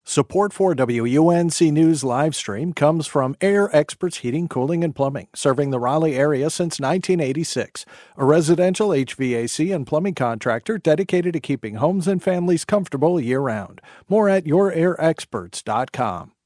Support for WUNC News live stream comes from Air Experts Heating, Cooling, and Plumbing, serving the Raleigh area since 1986. A residential HVAC and plumbing contractor dedicated to keeping homes and families comfortable year-round. More at yourairexperts.com.